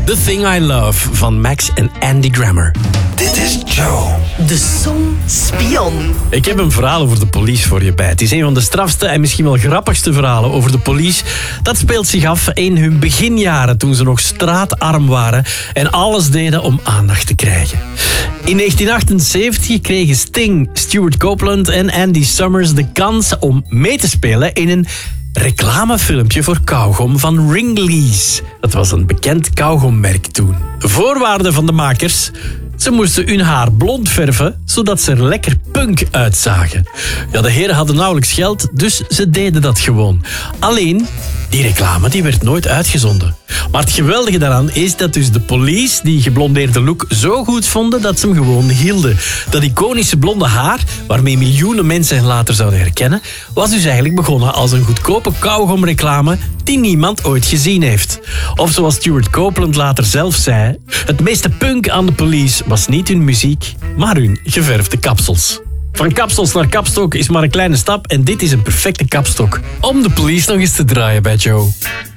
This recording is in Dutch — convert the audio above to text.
The Thing I Love van Max en Andy Grammer. Dit is Joe. De Son-spion. Ik heb een verhaal over de police voor je bij. Het is een van de strafste en misschien wel grappigste verhalen over de police. Dat speelt zich af in hun beginjaren, toen ze nog straatarm waren en alles deden om aandacht te krijgen. In 1978 kregen Sting, Stuart Copeland en Andy Summers de kans om mee te spelen in een reclamefilmpje voor kauwgom van Wrigley's. Dat was een bekend kauwgommerk toen. De voorwaarden van de makers: ze moesten hun haar blond verven, zodat ze er lekker punk uitzagen. Ja, de heren hadden nauwelijks geld, dus ze deden dat gewoon. Alleen, die reclame die werd nooit uitgezonden. Maar het geweldige daaraan is dat dus de police die geblondeerde look zo goed vonden dat ze hem gewoon hielden. Dat iconische blonde haar, waarmee miljoenen mensen hen later zouden herkennen, was dus eigenlijk begonnen als een goedkope kauwgomreclame die niemand ooit gezien heeft. Of zoals Stuart Copeland later zelf zei: het meeste punk aan de police was niet hun muziek, maar hun geverfde kapsels. Van kapsels naar kapstok is maar een kleine stap en dit is een perfecte kapstok om de police nog eens te draaien bij Joe.